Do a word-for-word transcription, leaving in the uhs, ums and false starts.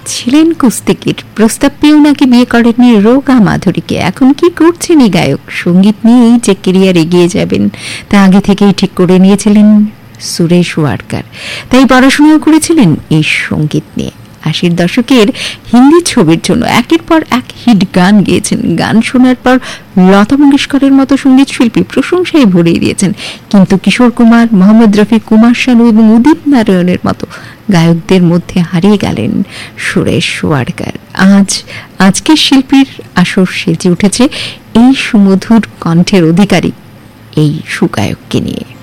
ছিলেন কুস্তিগির, প্রস্তাব পেয়েও নাকি বিয়ে করেননি রোগা মাধুরীকে। এখন কি করছেন এই গায়ক? সঙ্গীত নিয়েই যে কেরিয়ার এগিয়ে যাবেন তা আগে থেকেই ঠিক করে নিয়েছিলেন সুরেশ ওয়াডকার। তাই পড়াশোনাও করেছিলেন এই সঙ্গীত নিয়ে। আশির দশকের হিন্দি ছবির জন্য একের পর এক হিট গান গেয়েছেন। গান শোনার পর লতা মঙ্গেশকরের মতো সঙ্গীত শিল্পী প্রশংসায় ভরিয়ে দিয়েছেন। কিন্তু কিশোর কুমার, মোহাম্মদ রফি, কুমার শানু এবং উদিত নারায়ণের মতো গায়কদের মধ্যে হারিয়ে গেলেন সুরেশ ওয়াডকার। আজ আজকের শিল্পীর আসর সেজে উঠেছে এই সুমধুর কণ্ঠের অধিকারী এই সুগায়ককে নিয়ে।